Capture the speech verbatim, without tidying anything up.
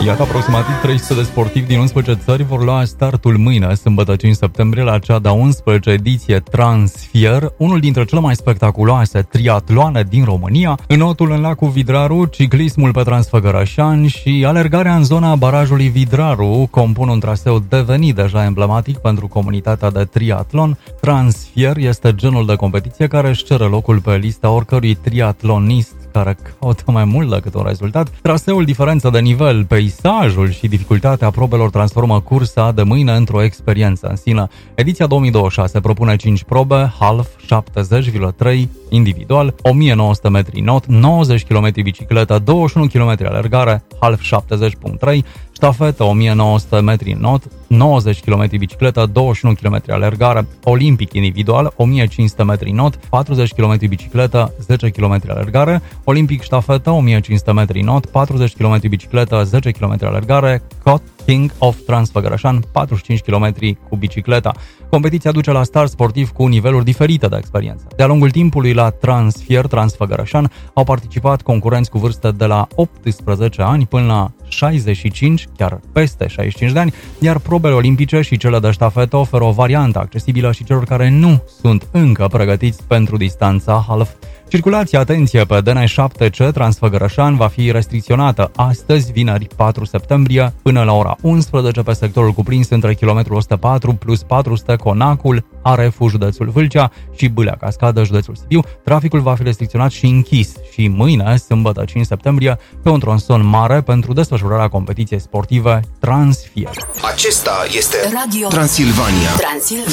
Iată, aproximativ trei sute de sportivi din unsprezece țări vor lua startul mâine, sâmbătă cinci septembrie, la cea de-a unsprezecea ediție Transfier, unul dintre cele mai spectaculoase triatloane din România, înotul în lacul Vidraru, ciclismul pe Transfăgărășani și alergarea în zona barajului Vidraru compun un traseu devenit deja emblematic pentru comunitatea de triatlon. Transfier este genul de competiție care își cere locul pe lista oricărui triatlonist care caută mai mult decât un rezultat. Traseul, diferența de nivel, peisajul și dificultatea probelor transformă cursa de mâine într-o experiență în sine. Ediția două mii douăzeci și șase propune cinci probe, half, șaptezeci virgulă trei individual, o mie nouă sute metri not, nouăzeci de kilometri bicicletă, douăzeci și unu de kilometri alergare, half șaptezeci virgulă trei, ștafetă o mie nouă sute metri not, nouăzeci de kilometri bicicletă, douăzeci și unu de kilometri alergare, olimpic individual, o mie cinci sute metri not, patruzeci de kilometri bicicletă, zece kilometri alergare, olimpic ștafetă, o mie cinci sute metri not, patruzeci de kilometri bicicletă, zece kilometri alergare, Cot King of Transfăgărășan, patruzeci și cinci de kilometri cu bicicleta. Competiția duce la start sportiv cu niveluri diferite de experiență. De-a lungul timpului la Transfier Transfăgărășan au participat concurenți cu vârste de la optsprezece ani până la șaizeci și cinci, chiar peste șaizeci și cinci de ani, iar probele olimpice și cele de ștafetă oferă o variantă accesibilă și celor care nu sunt încă pregătiți pentru distanța half. Circulația, atenție, pe D N șapte C Transfăgărășan va fi restricționată astăzi, vineri patru septembrie, până la ora unsprezece pe sectorul cuprins între kilometrul o sută patru plus patru sute Conacul, Arefu, județul Vâlcea și Bâlea Cascadă, județul Sibiu. Traficul va fi restricționat și închis și mâine, sâmbătă cinci septembrie, pe un tronson mare pentru desfășurarea competiției sportive Transfier. Acesta este Radio Transilvania. Transilvania.